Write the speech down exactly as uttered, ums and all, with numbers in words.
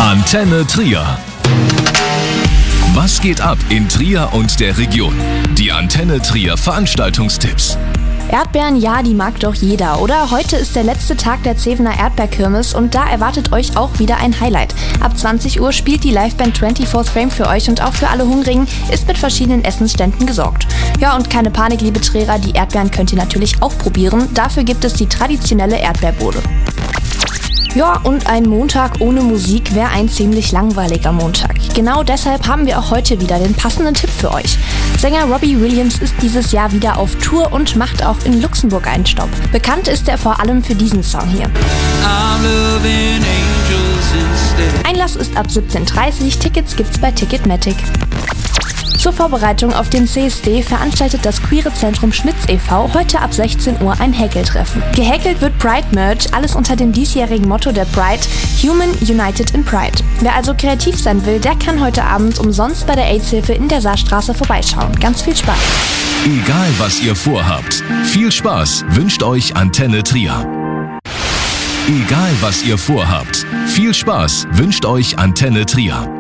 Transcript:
Antenne Trier. Was geht ab in Trier und der Region? Die Antenne Trier Veranstaltungstipps. Erdbeeren, ja, die mag doch jeder, oder? Heute ist der letzte Tag der Zevener Erdbeerkirmes und da erwartet euch auch wieder ein Highlight. Ab zwanzig Uhr spielt die Liveband vierundzwanzig Frame für euch und auch für alle Hungrigen ist mit verschiedenen Essensständen gesorgt. Ja, und keine Panik, liebe Trierer, die Erdbeeren könnt ihr natürlich auch probieren. Dafür gibt es die traditionelle Erdbeerbowle. Ja, und ein Montag ohne Musik wäre ein ziemlich langweiliger Montag. Genau deshalb haben wir auch heute wieder den passenden Tipp für euch. Sänger Robbie Williams ist dieses Jahr wieder auf Tour und macht auch in Luxemburg einen Stopp. Bekannt ist er vor allem für diesen Song hier. Einlass ist ab siebzehn Uhr dreißig, Tickets gibt's bei Ticketmatic. Zur Vorbereitung auf den C S D veranstaltet das Queere Zentrum Schnitz e V heute ab sechzehn Uhr ein Häkeltreffen. Gehäkelt wird Pride-Merch, alles unter dem diesjährigen Motto der Pride, Human United in Pride. Wer also kreativ sein will, der kann heute Abend umsonst bei der AIDS-Hilfe in der Saarstraße vorbeischauen. Ganz viel Spaß! Egal was ihr vorhabt, viel Spaß wünscht euch Antenne Trier. Egal was ihr vorhabt, viel Spaß wünscht euch Antenne Trier.